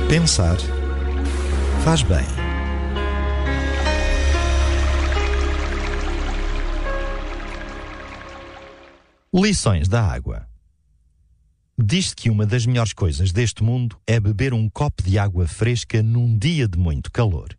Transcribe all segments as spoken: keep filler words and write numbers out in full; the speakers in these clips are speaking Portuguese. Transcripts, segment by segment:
Pensar faz bem. Lições da água. Diz-se que uma das melhores coisas deste mundo é beber um copo de água fresca num dia de muito calor.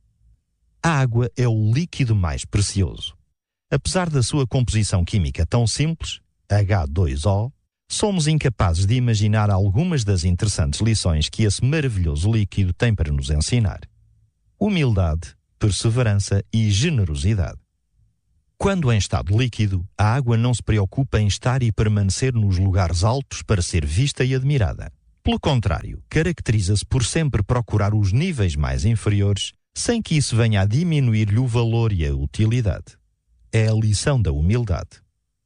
A água é o líquido mais precioso. Apesar da sua composição química tão simples, H dois O, somos incapazes de imaginar algumas das interessantes lições que esse maravilhoso líquido tem para nos ensinar. Humildade, perseverança e generosidade. Quando em estado líquido, a água não se preocupa em estar e permanecer nos lugares altos para ser vista e admirada. Pelo contrário, caracteriza-se por sempre procurar os níveis mais inferiores, sem que isso venha a diminuir-lhe o valor e a utilidade. É a lição da humildade.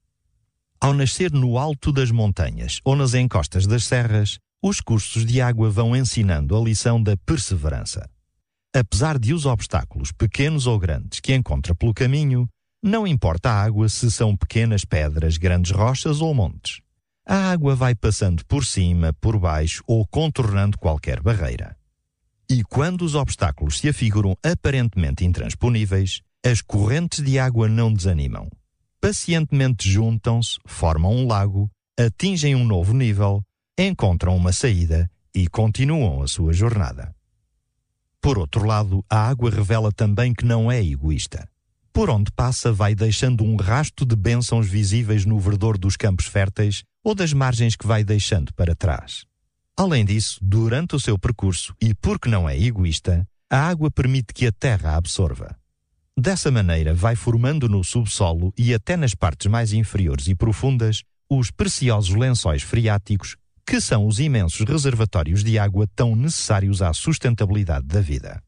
Ao nascer no alto das montanhas ou nas encostas das serras, os cursos de água vão ensinando a lição da perseverança. Apesar de os obstáculos, pequenos ou grandes, que encontra pelo caminho, não importa a água se são pequenas pedras, grandes rochas ou montes. A água vai passando por cima, por baixo ou contornando qualquer barreira. E quando os obstáculos se afiguram aparentemente intransponíveis, as correntes de água não desanimam. Pacientemente juntam-se, formam um lago, atingem um novo nível, encontram uma saída e continuam a sua jornada. Por outro lado, a água revela também que não é egoísta. Por onde passa vai deixando um rasto de bênçãos visíveis no verdor dos campos férteis ou das margens que vai deixando para trás. Além disso, durante o seu percurso, e porque não é egoísta, a água permite que a terra a absorva. Dessa maneira vai formando no subsolo e até nas partes mais inferiores e profundas os preciosos lençóis freáticos, que são os imensos reservatórios de água tão necessários à sustentabilidade da vida.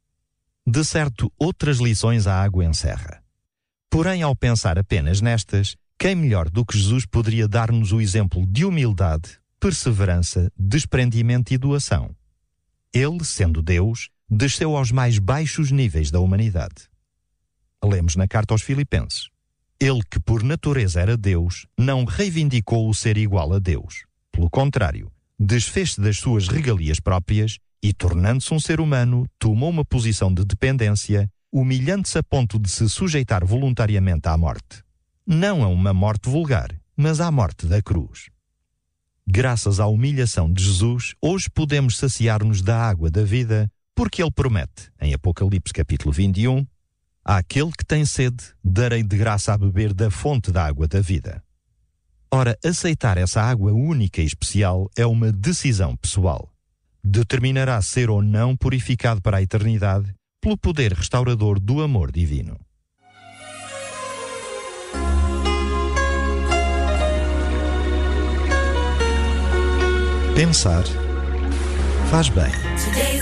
De certo, outras lições a água encerra. Porém, ao pensar apenas nestas, quem melhor do que Jesus poderia dar-nos o exemplo de humildade, perseverança, desprendimento e doação? Ele, sendo Deus, desceu aos mais baixos níveis da humanidade. Lemos na carta aos Filipenses. Ele que por natureza era Deus, não reivindicou o ser igual a Deus. Pelo contrário, desfez-se das suas regalias próprias e, tornando-se um ser humano, tomou uma posição de dependência, humilhando-se a ponto de se sujeitar voluntariamente à morte. Não a uma morte vulgar, mas à morte da cruz. Graças à humilhação de Jesus, hoje podemos saciar-nos da água da vida, porque ele promete, em Apocalipse capítulo vinte e um, àquele que tem sede, darei de graça a beber da fonte da água da vida. Ora, aceitar essa água única e especial é uma decisão pessoal. Determinará ser ou não purificado para a eternidade pelo poder restaurador do amor divino. Pensar faz bem.